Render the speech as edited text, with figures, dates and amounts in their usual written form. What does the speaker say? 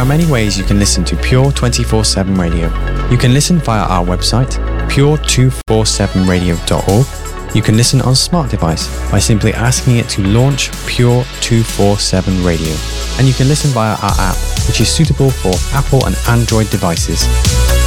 are many ways you can listen to Pure 24/7 Radio. You can listen via our website, pure247radio.org. You can listen on a smart device by simply asking it to launch Pure 247 Radio. And you can listen via our app, which is suitable for Apple and Android devices.